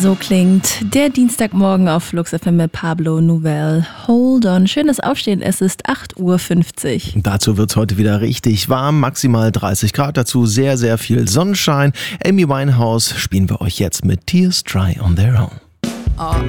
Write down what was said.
So klingt der Dienstagmorgen auf Flux FM mit Pablo Nouvelle. Hold on, schönes Aufstehen, es ist 8:50 Uhr. Dazu wird's heute wieder richtig warm, maximal 30 Grad, dazu sehr, sehr viel Sonnenschein. Amy Winehouse spielen wir euch jetzt mit Tears Dry on Their Own. All